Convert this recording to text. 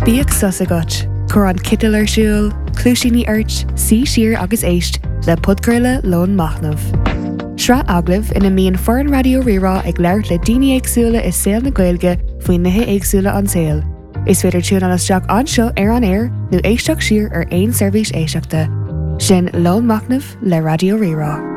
Bíag sus agat, chur an citil ar siúil, clúisíní airt, sí siar agus éist le podcurla lón machnamh. Sra aglah ina míon foran radio rirá ag leirt le daoine éagsúla is saoil na Gaeilge faoin nithe éagsúla an saoil. Is féidir tún an isteach anseo ar an air nó éisteach siar ar aon seirbhís éisteachta. Sin lón machnamh le radio rirá.